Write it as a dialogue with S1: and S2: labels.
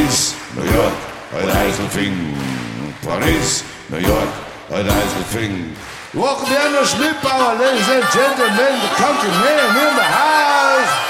S1: Paris, New York, heute heißt ein Fing. Paris, New York, heute heißt ein Fing. Walk down the Schmidbauer, ladies and gentlemen, the country man in the house.